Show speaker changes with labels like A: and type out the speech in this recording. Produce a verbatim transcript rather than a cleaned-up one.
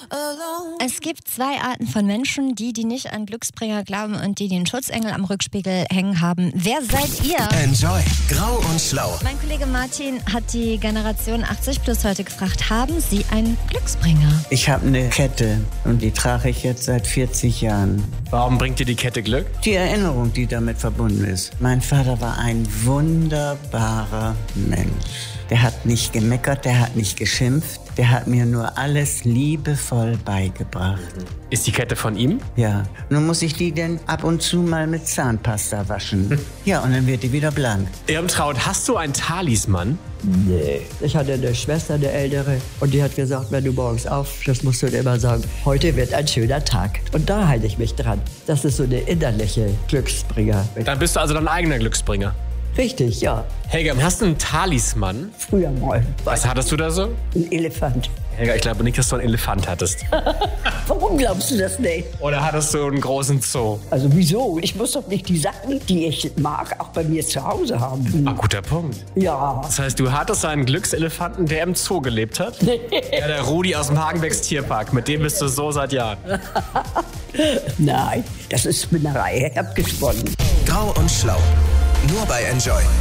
A: Es gibt zwei Arten von Menschen, die, die nicht an Glücksbringer glauben und die den Schutzengel am Rückspiegel hängen haben. Wer seid ihr?
B: Enjoy. Grau und schlau.
A: Mein Kollege Martin hat die Generation achtzig plus heute gefragt, haben Sie einen Glücksbringer?
C: Ich habe eine Kette und die trage ich jetzt seit vierzig Jahren.
D: Warum bringt dir die Kette Glück?
C: Die Erinnerung, die damit verbunden ist. Mein Vater war ein wunderbarer Mensch. Der hat nicht gemeckert, der hat nicht geschimpft. Der hat mir nur alles liebevoll beigebracht.
D: Ist die Kette von ihm?
C: Ja. Nun muss ich die denn ab und zu mal mit Zahnpasta waschen. Ja, und dann wird die wieder blank.
D: Irmtraut, hast du einen Talisman?
E: Nee. Ich hatte eine Schwester, eine ältere, und die hat gesagt, wenn du morgens aufstehst, musst du immer sagen, heute wird ein schöner Tag. Und da halte ich mich dran. Das ist so eine innerliche Glücksbringer.
D: Dann bist du also dein eigener Glücksbringer.
E: Richtig, ja.
D: Helga, hast du einen Talisman?
E: Früher mal.
D: Was hattest du da so?
E: Ein Elefant.
D: Helga, ich glaube nicht, dass du einen Elefant hattest.
E: Warum glaubst du das nicht?
D: Oder hattest du einen großen Zoo?
E: Also wieso? Ich muss doch nicht die Sachen, die ich mag, auch bei mir zu Hause haben.
D: Ah, guter Punkt.
E: Ja.
D: Das heißt, du hattest einen Glückselefanten, der im Zoo gelebt hat? Nee. Ja, der Rudi aus dem Hagenbecks Tierpark. Mit dem bist du so seit Jahren.
E: Nein, das ist Spinnerei. Ich hab gesponnen.
B: Grau und schlau. Nur bei Enjoy.